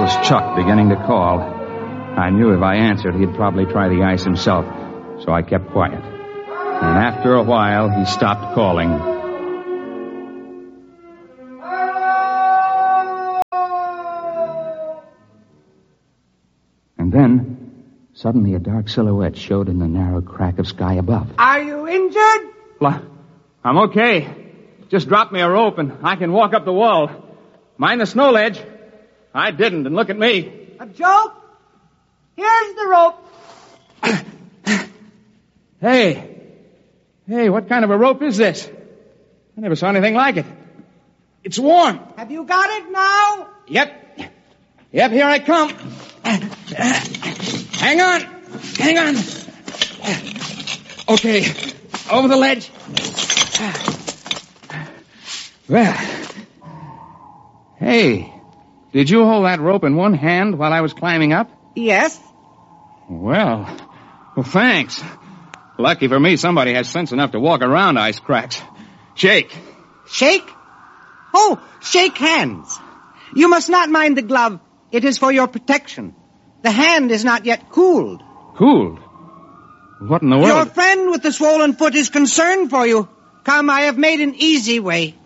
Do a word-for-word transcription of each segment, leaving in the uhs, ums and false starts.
was Chuck beginning to call. I knew if I answered, he'd probably try the ice himself, so I kept quiet. And after a while, he stopped calling. And then, suddenly a dark silhouette showed in the narrow crack of sky above. Are you injured? Well, I'm okay. Just drop me a rope and I can walk up the wall. Mind the snow ledge. I didn't, and look at me. A joke? Here's the rope. Hey. Hey, what kind of a rope is this? I never saw anything like it. It's warm. Have you got it now? Yep. Yep, here I come. Hang on. Hang on. Okay. Over the ledge. Well. Hey. Did you hold that rope in one hand while I was climbing up? Yes. Well, well, thanks. Lucky for me, somebody has sense enough to walk around ice cracks. Shake. Shake? Oh, shake hands. You must not mind the glove. It is for your protection. The hand is not yet cooled. Cooled? What in the world? Your friend with the swollen foot is concerned for you. Come, I have made an easy way.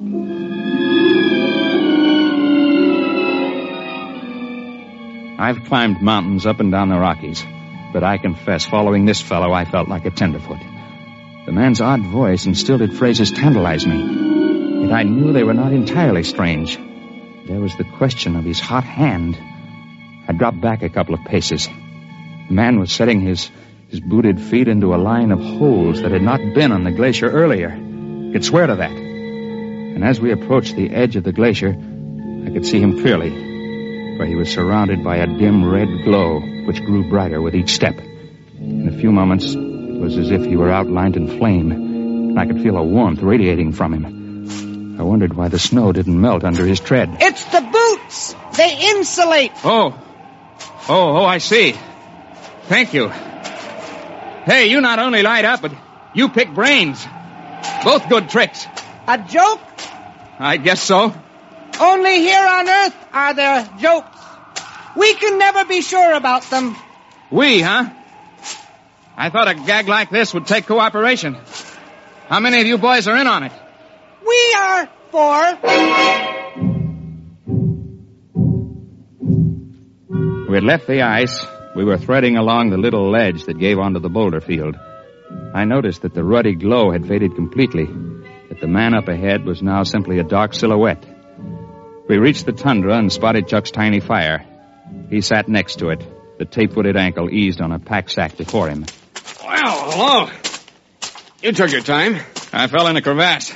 I've climbed mountains up and down the Rockies, but I confess, following this fellow, I felt like a tenderfoot. The man's odd voice and stilted phrases tantalized me, yet I knew they were not entirely strange. There was the question of his hot hand. I dropped back a couple of paces. The man was setting his, his booted feet into a line of holes that had not been on the glacier earlier. I could swear to that. And as we approached the edge of the glacier, I could see him clearly, for he was surrounded by a dim red glow, which grew brighter with each step. In a few moments, it was as if he were outlined in flame, and I could feel a warmth radiating from him. I wondered why the snow didn't melt under his tread. It's the boots! They insulate! Oh. Oh, oh, I see. Thank you. Hey, you not only light up, but you pick brains. Both good tricks. A joke? I guess so. Only here on Earth are there jokes. We can never be sure about them. We, huh? I thought a gag like this would take cooperation. How many of you boys are in on it? We are four. We had left the ice. We were threading along the little ledge that gave onto the boulder field. I noticed that the ruddy glow had faded completely, that the man up ahead was now simply a dark silhouette. We reached the tundra and spotted Chuck's tiny fire. He sat next to it, the tape-footed ankle eased on a pack sack before him. Well, hello. You took your time. I fell in a crevasse.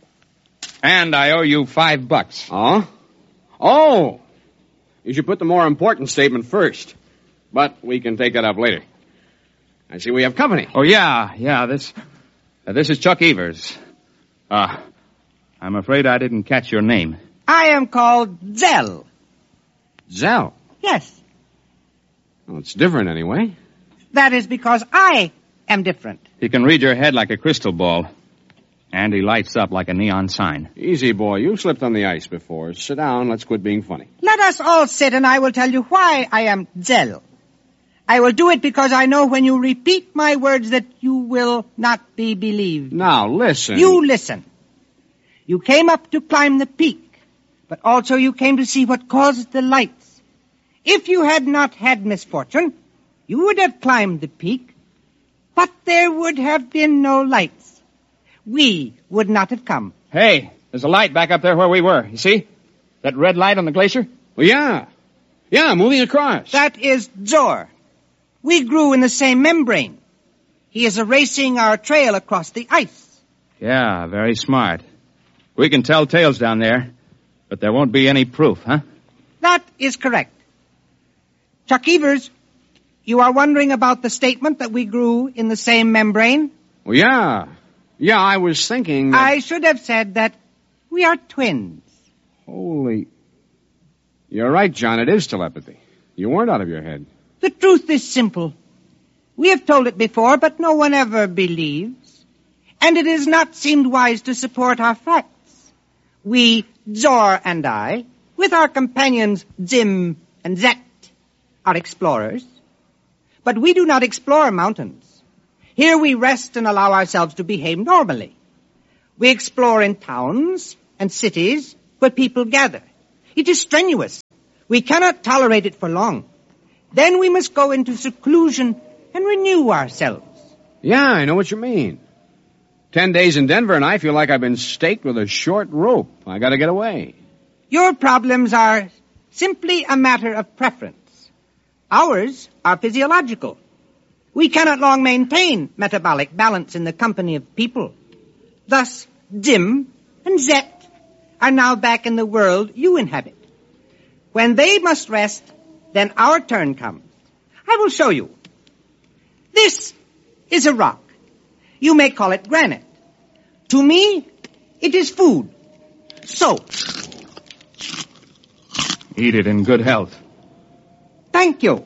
And I owe you five bucks. Oh? Oh! You should put the more important statement first. But we can take that up later. I see we have company. Oh, yeah, yeah, this... Uh, this is Chuck Evers. Uh, I'm afraid I didn't catch your name. I am called Zell. Zell? Yes. Well, it's different anyway. That is because I am different. He can read your head like a crystal ball. And he lights up like a neon sign. Easy, boy. You slipped on the ice before. Sit down. Let's quit being funny. Let us all sit and I will tell you why I am Zell. I will do it because I know when you repeat my words that you will not be believed. Now, listen. You listen. You came up to climb the peak, but also you came to see what caused the lights. If you had not had misfortune, you would have climbed the peak, but there would have been no lights. We would not have come. Hey, there's a light back up there where we were. You see? That red light on the glacier? Well, yeah. Yeah, moving across. That is Zor. We grew in the same membrane. He is erasing our trail across the ice. Yeah, very smart. We can tell tales down there, but there won't be any proof, huh? That is correct. Chuck Evers, you are wondering about the statement that we grew in the same membrane? Well, yeah. Yeah, I was thinking that... I should have said that we are twins. Holy... You're right, John. It is telepathy. You weren't out of your head. The truth is simple. We have told it before, but no one ever believes. And it has not seemed wise to support our facts. We, Zor and I, with our companions Zim and Zet are explorers. But we do not explore mountains. Here we rest and allow ourselves to behave normally. We explore in towns and cities where people gather. It is strenuous. We cannot tolerate it for long. Then we must go into seclusion and renew ourselves. Yeah, I know what you mean. Ten days in Denver and I feel like I've been staked with a short rope. I gotta get away. Your problems are simply a matter of preference. Ours are physiological. We cannot long maintain metabolic balance in the company of people. Thus, Jim and Zet are now back in the world you inhabit. When they must rest, then our turn comes. I will show you. This is a rock. You may call it granite. To me, it is food. So. Eat it in good health. Thank you.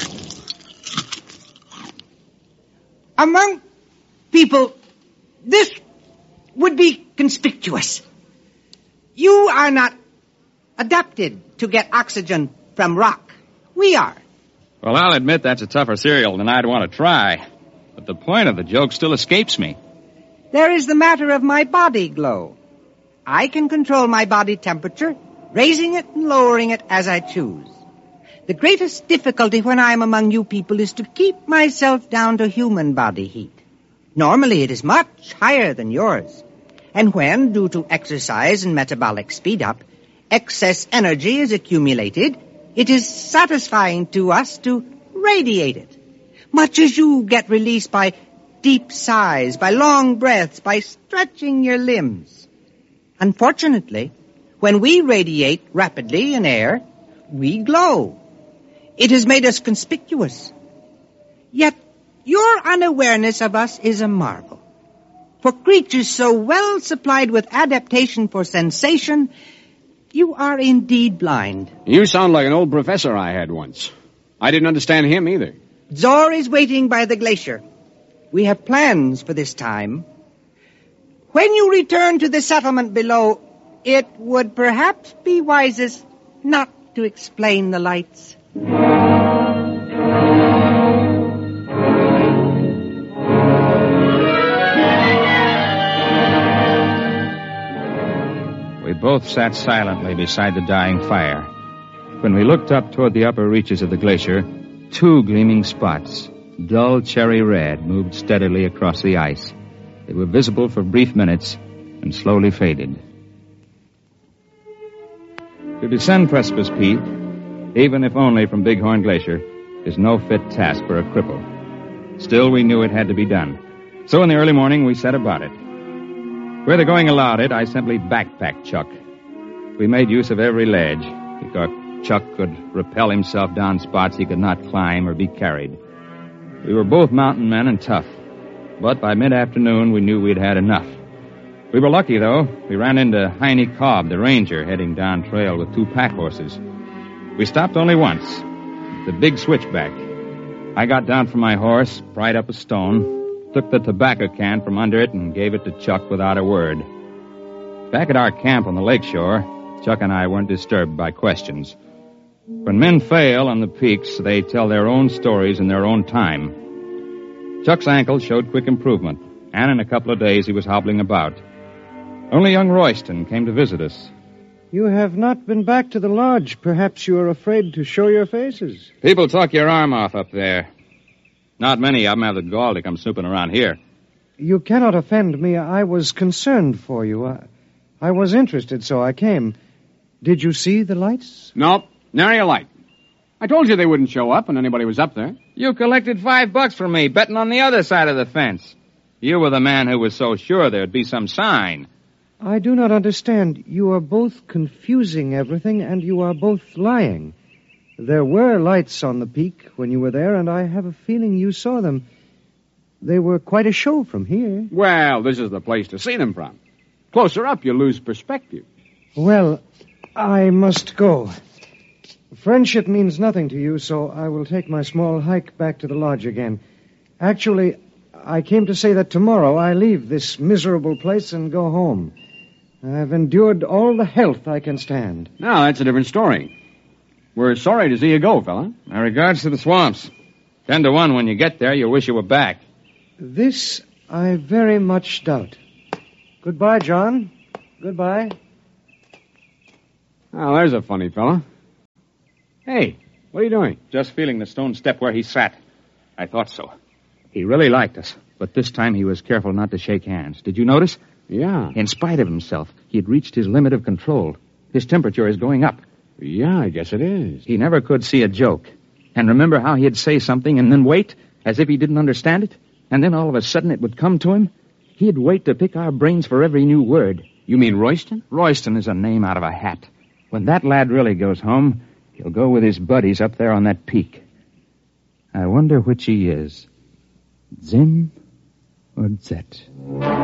Among people, this would be conspicuous. You are not adapted to get oxygen from rock. We are. Well, I'll admit that's a tougher cereal than I'd want to try. But the point of the joke still escapes me. There is the matter of my body glow. I can control my body temperature, raising it and lowering it as I choose. The greatest difficulty when I am among you people is to keep myself down to human body heat. Normally it is much higher than yours. And when, due to exercise and metabolic speed-up, excess energy is accumulated, it is satisfying to us to radiate it. Much as you get released by deep sighs, by long breaths, by stretching your limbs. Unfortunately, when we radiate rapidly in air, we glow. It has made us conspicuous. Yet, your unawareness of us is a marvel. For creatures so well supplied with adaptation for sensation, you are indeed blind. You sound like an old professor I had once. I didn't understand him either. Zor is waiting by the glacier. We have plans for this time. When you return to the settlement below, it would perhaps be wisest not to explain the lights. We both sat silently beside the dying fire. When we looked up toward the upper reaches of the glacier, two gleaming spots, dull cherry red, moved steadily across the ice. They were visible for brief minutes and slowly faded. To descend Precipice Peak, even if only from Bighorn Glacier, is no fit task for a cripple. Still, we knew it had to be done. So in the early morning, we set about it. Where the going allowed it, I simply backpacked Chuck. We made use of every ledge, because Chuck could rappel himself down spots he could not climb or be carried. We were both mountain men and tough, but by mid-afternoon we knew we'd had enough. We were lucky, though. We ran into Heine Cobb, the ranger, heading down trail with two pack horses. We stopped only once, the big switchback. I got down from my horse, pried up a stone, took the tobacco can from under it, and gave it to Chuck without a word. Back at our camp on the lakeshore, Chuck and I weren't disturbed by questions. When men fail on the peaks, they tell their own stories in their own time. Chuck's ankle showed quick improvement, and in a couple of days he was hobbling about. Only young Royston came to visit us. You have not been back to the lodge. Perhaps you are afraid to show your faces. People talk your arm off up there. Not many of them have the gall to come snooping around here. You cannot offend me. I was concerned for you. I, I was interested, so I came. Did you see the lights? Nope, nary a light. I told you they wouldn't show up when anybody was up there. You collected five bucks from me, betting on the other side of the fence. You were the man who was so sure there'd be some sign. I do not understand. You are both confusing everything, and you are both lying. There were lights on the peak when you were there, and I have a feeling you saw them. They were quite a show from here. Well, this is the place to see them from. Closer up, you lose perspective. Well, I must go. Friendship means nothing to you, so I will take my small hike back to the lodge again. Actually, I came to say that tomorrow I leave this miserable place and go home. I've endured all the health I can stand. Now, that's a different story. We're sorry to see you go, fella. My regards to the swamps. Ten to one when you get there, you'll wish you were back. This I very much doubt. Goodbye, John. Goodbye. Oh, there's a funny fella. Hey, what are you doing? Just feeling the stone step where he sat. I thought so. He really liked us, but this time he was careful not to shake hands. Did you notice? Yeah. In spite of himself, he had reached his limit of control. His temperature is going up. Yeah, I guess it is. He never could see a joke. And remember how he'd say something and then wait, as if he didn't understand it? And then all of a sudden it would come to him? He'd wait to pick our brains for every new word. You mean Royston? Royston is a name out of a hat. When that lad really goes home, he'll go with his buddies up there on that peak. I wonder which he is, Zim or Zet.